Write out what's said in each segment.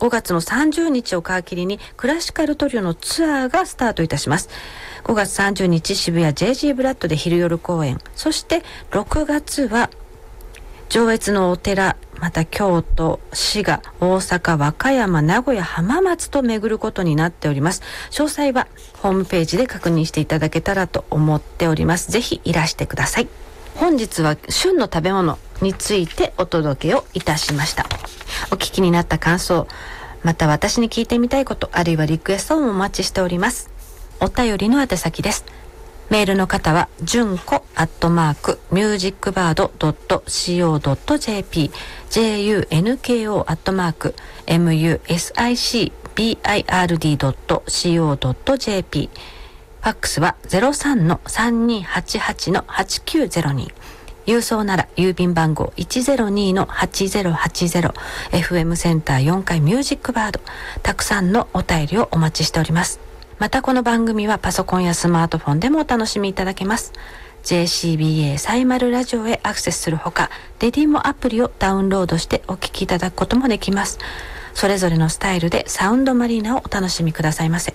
5月の30日を皮切りにクラシカルトリオのツアーがスタートいたします。5月30日渋谷 JG ブラッドで昼夜公演、そして6月は上越のお寺、また京都、滋賀、大阪、和歌山、名古屋、浜松と巡ることになっております。詳細はホームページで確認していただけたらと思っております。ぜひいらしてください。本日は旬の食べ物についてお届けをいたしました。お聞きになった感想、また私に聞いてみたいこと、あるいはリクエストもお待ちしております。お便りの宛先です。メールの方はjunko@musicbird.co.jp junko@musicbird.co.jp ファックスは 03-3288-8902 郵送なら郵便番号 102-8080 FM センター4階ミュージックバード。たくさんのお便りをお待ちしております。またこの番組はパソコンやスマートフォンでもお楽しみいただけます。 JCBA サイマルラジオへアクセスするほか、レディモアプリをダウンロードしてお聞きいただくこともできます。それぞれのスタイルでサウンドマリーナをお楽しみくださいませ。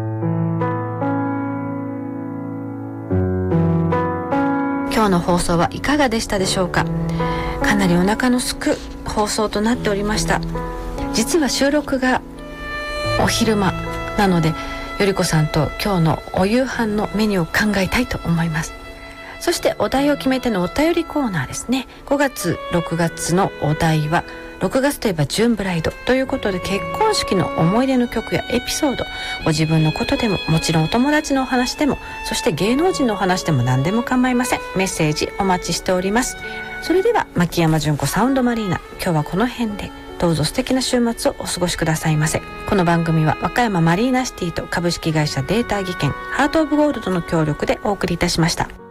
今日の放送はいかがでしたでしょうか。かなりお腹のすく放送となっておりました。実は収録がお昼間なので、よりこさんと今日のお夕飯のメニューを考えたいと思います。そしてお題を決めてのお便りコーナーですね。5月6月のお題は、6月といえばジューンブライドということで、結婚式の思い出の曲やエピソード、ご自分のことでも、もちろんお友達のお話でも、そして芸能人のお話でも何でも構いません。メッセージお待ちしております。それでは牧山純子サウンドマリーナ、今日はこの辺で。どうぞ素敵な週末をお過ごしくださいませ。この番組は和歌山マリーナシティと株式会社データ技研ハートオブゴールドの協力でお送りいたしました。